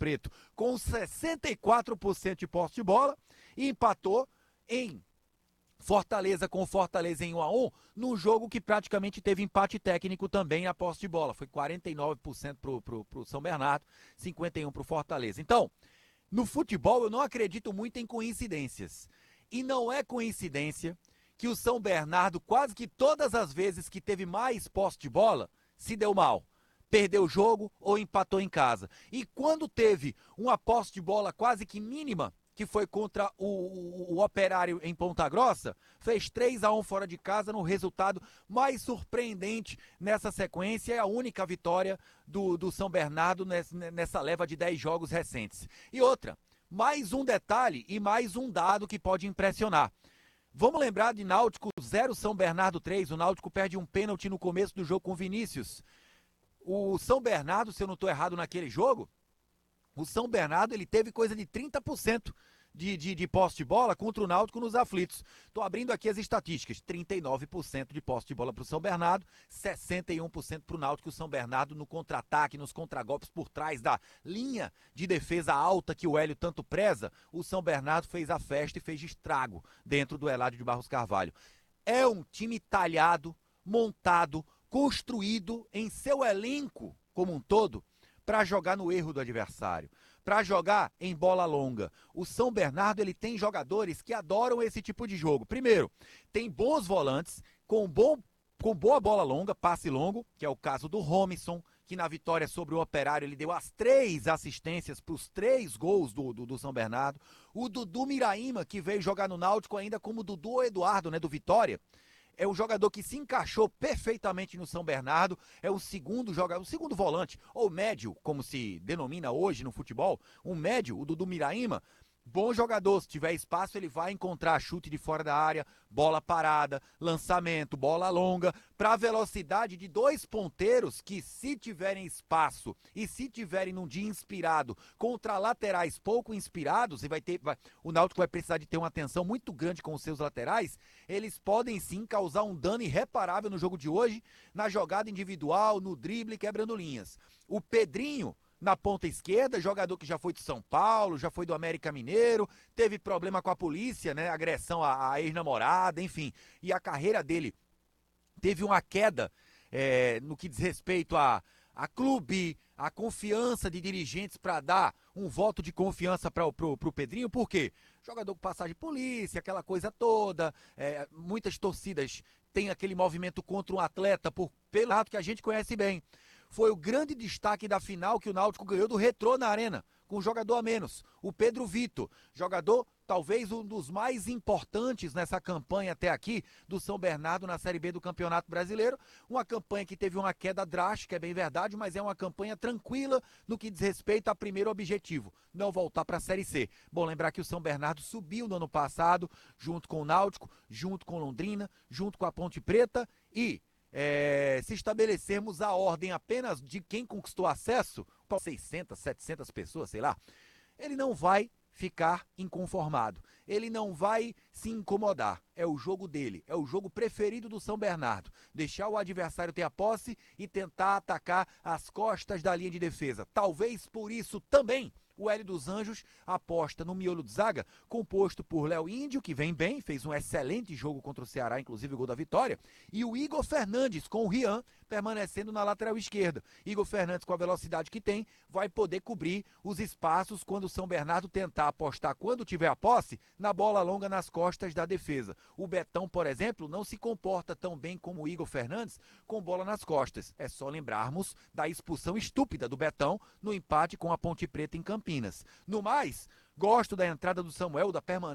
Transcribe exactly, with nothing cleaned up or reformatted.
Preto com sessenta e quatro por cento de posse de bola e empatou em Fortaleza com Fortaleza em um a um, num jogo que praticamente teve empate técnico também na posse de bola. Foi quarenta e nove por cento pro, pro, pro São Bernardo, cinquenta e um por cento pro Fortaleza. Então, no futebol eu não acredito muito em coincidências. E não é coincidência que o São Bernardo, quase que todas as vezes que teve mais posse de bola, se deu mal. Perdeu o jogo ou empatou em casa. E quando teve uma posse de bola quase que mínima, que foi contra o, o, o Operário em Ponta Grossa, fez três a um fora de casa no resultado mais surpreendente nessa sequência. É a única vitória do, do São Bernardo nessa, nessa leva de dez jogos recentes. E outra, mais um detalhe e mais um dado que pode impressionar. Vamos lembrar de Náutico zero, São Bernardo três. O Náutico perde um pênalti no começo do jogo com o Vinícius. O São Bernardo, se eu não estou errado naquele jogo, o São Bernardo ele teve coisa de trinta por cento de, de, de posse de bola contra o Náutico nos aflitos. Estou abrindo aqui as estatísticas. trinta e nove por cento de posse de bola para o São Bernardo, sessenta e um por cento para o Náutico. O São Bernardo no contra-ataque, nos contragolpes por trás da linha de defesa alta que o Hélio tanto preza. O São Bernardo fez a festa e fez estrago dentro do Eládio de Barros Carvalho. É um time talhado, montado, construído em seu elenco como um todo para jogar no erro do adversário, para jogar em bola longa. O São Bernardo ele tem jogadores que adoram esse tipo de jogo. Primeiro, tem bons volantes com, bom, com boa bola longa, passe longo, que é o caso do Romisson, que na vitória sobre o Operário ele deu as três assistências para os três gols do, do, do São Bernardo. O Dudu Miraíma, que veio jogar no Náutico ainda como Dudu Eduardo, né, do Vitória. É um jogador que se encaixou perfeitamente no São Bernardo, é o segundo jogador, o segundo volante, ou médio, como se denomina hoje no futebol, um médio, o Dudu Miraíma. Bom jogador, se tiver espaço ele vai encontrar chute de fora da área, bola parada, lançamento, bola longa, para a velocidade de dois ponteiros que, se tiverem espaço e se tiverem num dia inspirado contra laterais pouco inspirados, e vai ter, vai, o Náutico vai precisar de ter uma atenção muito grande com os seus laterais, eles podem sim causar um dano irreparável no jogo de hoje, na jogada individual, no drible, quebrando linhas. O Pedrinho, na ponta esquerda, jogador que já foi do São Paulo, já foi do América Mineiro, teve problema com a polícia, né, agressão à, à ex-namorada, enfim. E a carreira dele teve uma queda é, no que diz respeito a, a clube, a confiança de dirigentes para dar um voto de confiança para o pro, pro Pedrinho, por quê? Jogador com passagem de polícia, aquela coisa toda, é, muitas torcidas têm aquele movimento contra um atleta por, pelo lado que a gente conhece bem. Foi o grande destaque da final que o Náutico ganhou do Retrô na Arena, com um jogador a menos, o Pedro Vitor, jogador talvez um dos mais importantes nessa campanha até aqui do São Bernardo na Série B do Campeonato Brasileiro, uma campanha que teve uma queda drástica, é bem verdade, mas é uma campanha tranquila no que diz respeito a primeiro objetivo, não voltar para a Série C. Bom, lembrar que o São Bernardo subiu no ano passado, junto com o Náutico, junto com Londrina, junto com a Ponte Preta e É, se estabelecermos a ordem apenas de quem conquistou acesso, para seiscentas, setecentas pessoas, sei lá, ele não vai ficar inconformado, ele não vai se incomodar, é o jogo dele, é o jogo preferido do São Bernardo, deixar o adversário ter a posse e tentar atacar as costas da linha de defesa, talvez por isso também o Hélio dos Anjos aposta no miolo de zaga, composto por Léo Índio, que vem bem, fez um excelente jogo contra o Ceará, inclusive o gol da vitória, e o Igor Fernandes, com o Rian, permanecendo na lateral esquerda. Igor Fernandes, com a velocidade que tem, vai poder cobrir os espaços quando o São Bernardo tentar apostar, quando tiver a posse, na bola longa nas costas da defesa. O Betão, por exemplo, não se comporta tão bem como o Igor Fernandes com bola nas costas. É só lembrarmos da expulsão estúpida do Betão no empate com a Ponte Preta em Campinas. No mais, gosto da entrada do Samuel, da permanência